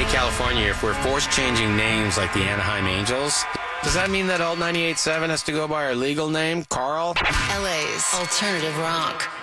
Hey, California, if we're force changing names like the Anaheim Angels, does that mean that Alt 98.7 has to go by our legal name, Carl? LA's alternative rock.